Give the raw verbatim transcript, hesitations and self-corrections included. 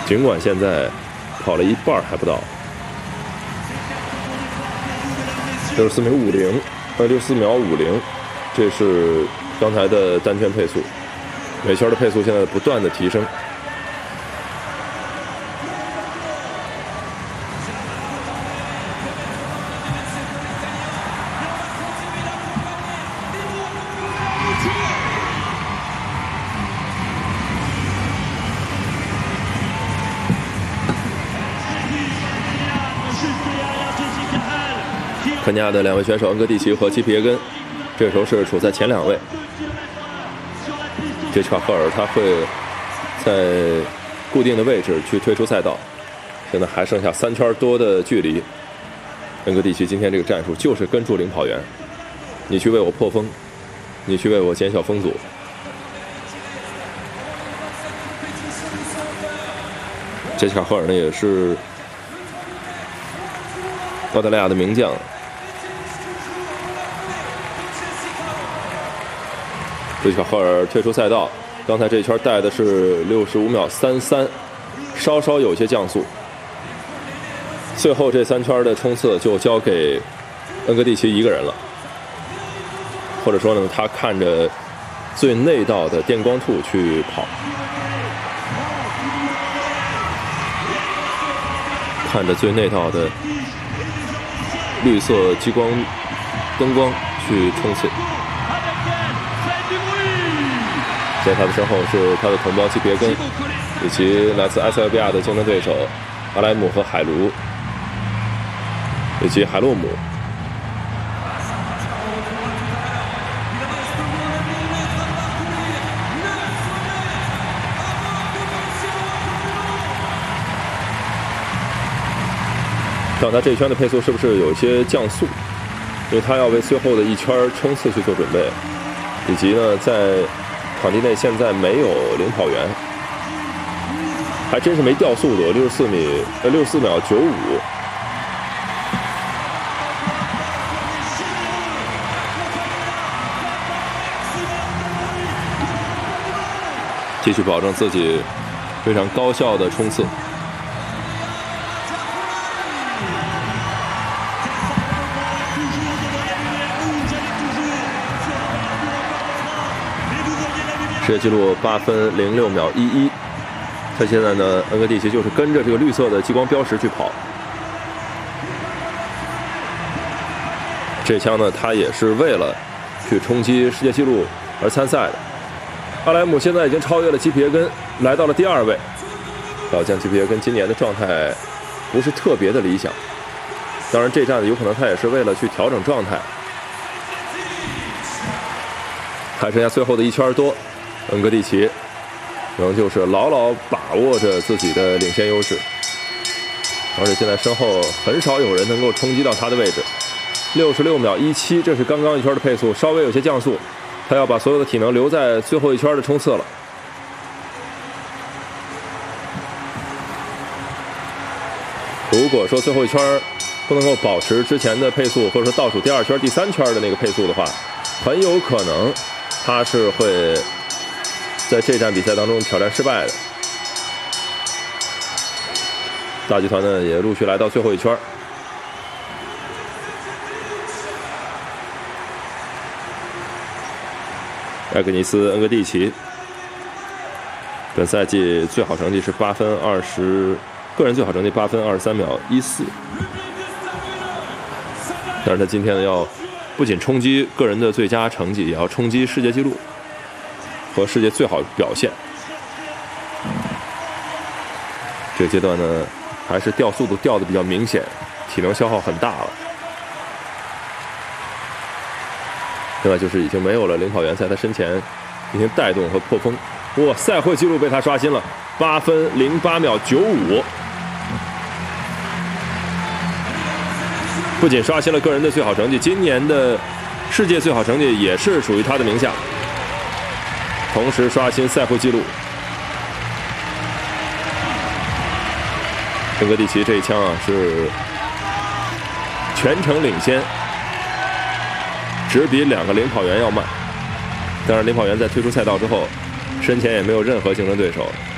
尽管现在跑了一半还不到，六十四秒五零，呃，六十四秒五零，这是刚才的单圈配速，每圈的配速现在不断的提升。肯尼亚的两位选手恩格蒂奇和基皮耶根，这时候是处在前两位。杰奇卡·赫尔他会在固定的位置去退出赛道。现在还剩下三圈多的距离。恩格蒂奇今天这个战术就是跟住领跑员，你去为我破风，你去为我减小风阻。杰奇卡·赫尔呢也是澳大利亚的名将。杰奇卡·赫尔退出赛道，刚才这一圈带的是六十五秒三三，稍稍有些降速。最后这三圈的冲刺就交给恩格蒂奇一个人了，或者说呢，他看着最内道的电光兔去跑，看着最内道的绿色激光灯光去冲刺。在他的身后是他的同胞基皮耶根，以及来自埃塞俄比亚的竞争对手阿莱姆和海卢，以及海洛姆。看他这一圈的配速是不是有一些降速，因为他要为最后的一圈冲刺去做准备，以及呢在场地内现在没有领跑员，还真是没掉速度，六十四米呃六十四秒九五。继续保证自己非常高效的冲刺。世界纪录八分零六秒一一，他现在呢，恩格蒂奇就是跟着这个绿色的激光标识去跑。这枪呢，他也是为了去冲击世界纪录而参赛的。阿莱姆现在已经超越了基皮耶根，来到了第二位。老将基皮耶根今年的状态不是特别的理想，当然这站子有可能他也是为了去调整状态。还剩下最后的一圈多。恩格蒂奇仍旧是牢牢把握着自己的领先优势，而且现在身后很少有人能够冲击到他的位置。六十六秒一七，这是刚刚一圈的配速，稍微有些降速，他要把所有的体能留在最后一圈的冲刺了。如果说最后一圈不能够保持之前的配速，或者说倒数第二圈、第三圈的那个配速的话，很有可能他是会在这站比赛当中挑战失败的。大集团呢也陆续来到最后一圈。埃格尼斯·恩格蒂奇，本赛季最好成绩是八分二十，个人最好成绩八分二十三秒一四。但是他今天呢要不仅冲击个人的最佳成绩，也要冲击世界纪录和世界最好表现。这个阶段呢，还是掉速度掉的比较明显，体能消耗很大了。另外就是已经没有了领跑员在他身前进行带动和破风。哇，赛会纪录被他刷新了，八分零八秒九五，不仅刷新了个人的最好成绩，今年的世界最好成绩也是属于他的名下。同时刷新赛会纪录。恩格蒂奇这一枪啊是全程领先，只比两个领跑员要慢。当然，领跑员在退出赛道之后，身前也没有任何竞争对手。